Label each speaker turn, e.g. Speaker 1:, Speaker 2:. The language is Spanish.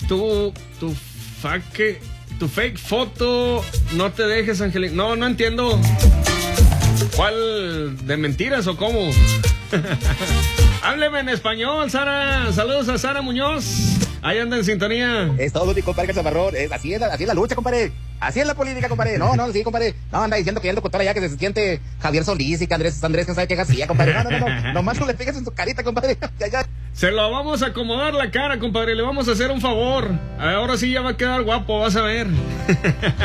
Speaker 1: tu fake foto, no te dejes, Angelina. No entiendo. ¿Cuál? ¿De mentiras o cómo? Hábleme en español, Sara. Saludos a Sara Muñoz. Ahí anda en sintonía.
Speaker 2: Es todo, mi compadre Chaparrón. Así es la lucha, compadre. Así es la política, compadre. No, sí, compadre. No, anda diciendo que el locutor allá que se siente Javier Solís y que Andrés que sabe qué hacía, compadre. No. Nomás no le pegues en su carita, compadre. Ya.
Speaker 1: Se lo vamos a acomodar la cara, compadre. Le vamos a hacer un favor. Ahora sí ya va a quedar guapo, vas a ver.